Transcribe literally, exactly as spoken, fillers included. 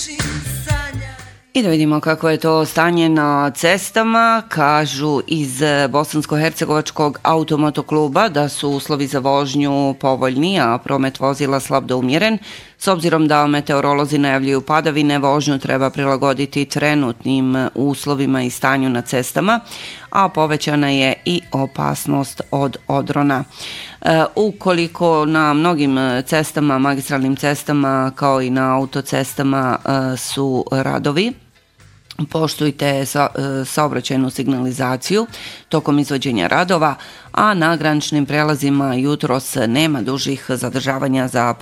I da vidimo kako je to stanje na cestama. Kažu iz Bosansko-hercegovačkog automotokluba da su uslovi za vožnju povoljni, a promet vozila slab do umjeren. S obzirom da meteorolozi najavljuju padavine, vožnju treba prilagoditi trenutnim uslovima i stanju na cestama, a povećana je i opasnost od odrona. E, ukoliko na mnogim cestama, magistralnim cestama kao i na autocestama e, su radovi, poštujte sa, saobraćajnu signalizaciju tokom izvođenja radova, a na graničnim prelazima jutros nema dužih zadržavanja za